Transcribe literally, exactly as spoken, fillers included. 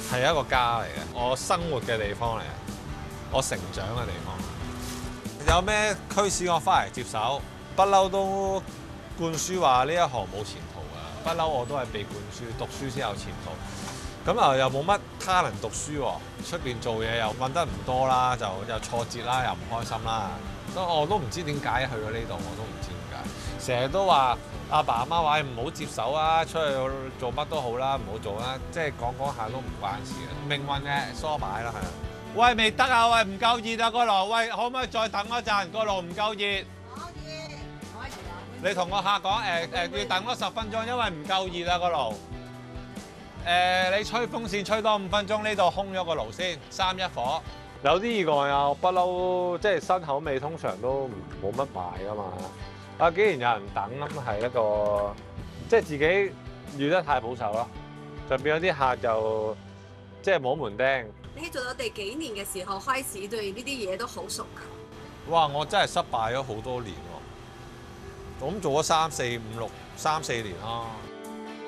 係一個家嚟嘅，我生活嘅地方嚟嘅，我成長嘅地方。有咩驅使我翻嚟接手？不嬲都灌輸話呢一行冇前途嘅，不嬲我都係被灌輸讀書先有前途。咁啊又冇乜他能讀書喎，出邊做嘢又揾得唔多啦，就又挫折啦，又唔開心啦。都我都唔知點解去咗呢度，我都唔知點解。成日都話阿爸阿媽話唔好接手啊，出去做乜都好啦，唔好做啦，即係講講下都唔關事嘅，命運嘅梳擺啦，係啊。喂，未得啊！喂，唔夠熱啊個爐，喂，可唔可以再等一陣？個爐唔夠熱。 可以，可以啊。 你同個客講誒誒，要等多十分鐘，因為唔夠熱啊個爐。誒，你吹風扇吹多五分鐘，呢度空咗個爐先，三一火。有啲意外啊，不嬲，即係新口味通常都冇乜賣噶嘛。啊，既然有人等，咁係一個即係自己預得太保守咯，就變咗啲客就即係冇門釘。 你做咗第幾年嘅時候開始對呢啲嘢都好熟㗎？ 哇！我真係失敗咗好多年喎，咁做咗三四五六三四年啦。